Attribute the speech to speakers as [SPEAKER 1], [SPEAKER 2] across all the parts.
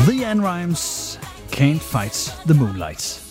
[SPEAKER 1] LeAnn Rimes, Can't Fight the Moonlight.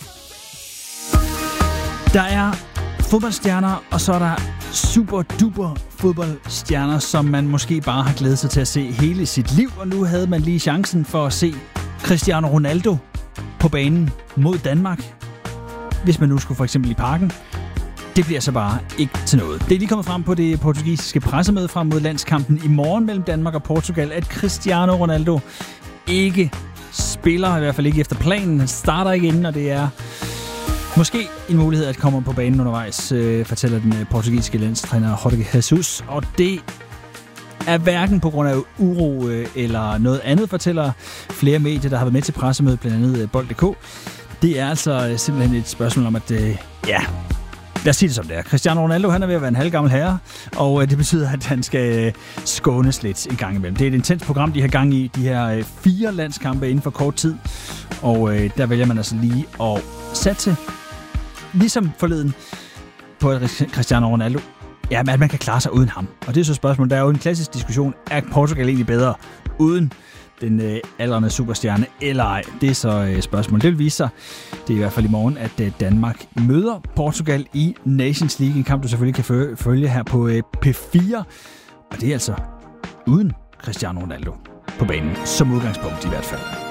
[SPEAKER 1] Der er fodboldstjerner, og så er der super-duper fodboldstjerner, som man måske bare har glædet sig til at se hele sit liv. Og nu havde man lige chancen for at se Cristiano Ronaldo på banen mod Danmark, hvis man nu skulle for eksempel i Parken. Det bliver så bare ikke til noget. Det er lige kommet frem på det portugisiske pressemøde frem mod landskampen i morgen mellem Danmark og Portugal, at Cristiano Ronaldo ikke spiller, i hvert fald ikke efter planen. Han starter ikke inden, og det er måske en mulighed at komme på banen undervejs, fortæller den portugisiske landstræner Jorge Jesus. Og det er hverken på grund af uro eller noget andet, fortæller flere medier, der har været med til pressemødet, blandt andet Bold.dk. Det er altså simpelthen et spørgsmål om, at lad os sige det som det er. Cristiano Ronaldo, han er ved at være en halvgammel herre, og det betyder, at han skal skånes lidt en gang imellem. Det er et intens program, de har gang i, de her 4 landskampe inden for kort tid, og der vælger man altså lige at satse, ligesom forleden, på Cristiano Ronaldo. Ja, men at man kan klare sig uden ham. Og det er så spørgsmålet. Der er jo en klassisk diskussion, er Portugal egentlig bedre uden den aldrende superstjerne, eller ej? Det er så spørgsmålet. Det vil vise sig, det er i hvert fald i morgen, at Danmark møder Portugal i Nations League. En kamp, du selvfølgelig kan følge her på P4. Og det er altså uden Cristiano Ronaldo på banen, som udgangspunkt i hvert fald.